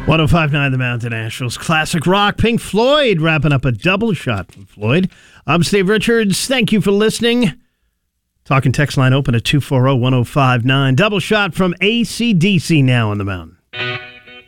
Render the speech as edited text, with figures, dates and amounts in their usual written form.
105.9 The Mountain, Nashville's classic rock. Pink Floyd wrapping up a double shot from Floyd. I'm Steve Richards. Thank you for listening. Talking text line open at 240-1059. Double shot from AC/DC now on the Mountain.